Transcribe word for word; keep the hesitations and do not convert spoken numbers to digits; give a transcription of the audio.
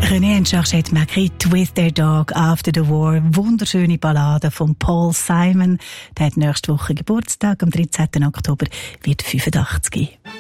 René and Georgette Magritte with their dog after the war. Wunderschöne Ballade von Paul Simon. Der hat nächste Woche Geburtstag, am dreizehnten Oktober, wird fünfundachtzig.